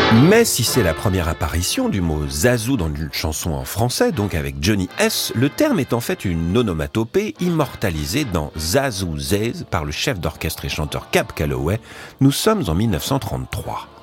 Mais si c'est la première apparition du mot zazou dans une chanson en français, donc avec Johnny S, le terme est en fait une onomatopée immortalisée dans Zazou Zez par le chef d'orchestre et chanteur Cab Calloway. Nous sommes en 1933.